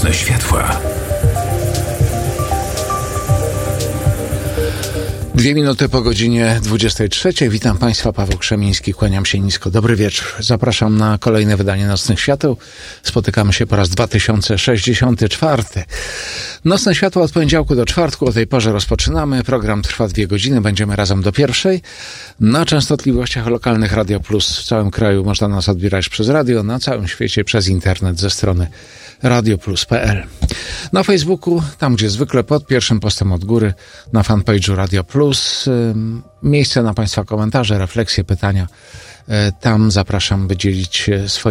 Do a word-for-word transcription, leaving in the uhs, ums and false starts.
Nocne światła. Dwie minuty po godzinie dwudziestej trzeciej. Witam Państwa, Paweł Krzemiński, kłaniam się nisko. Dobry wieczór. Zapraszam na kolejne wydanie Nocnych Świateł. Spotykamy się po raz dwa tysiące sześćdziesiąty czwarty. Nocne Światła od poniedziałku do czwartku. O tej porze rozpoczynamy. Program trwa dwie godziny. Będziemy razem do pierwszej. Na częstotliwościach lokalnych Radio Plus w całym kraju można nas odbierać przez radio, na całym świecie przez internet ze strony radioplus kropka p l. Na Facebooku, tam gdzie zwykle pod pierwszym postem od góry, na fanpage'u Radio Plus, miejsce na Państwa komentarze, refleksje, pytania. Tam zapraszam, by dzielić się swoimi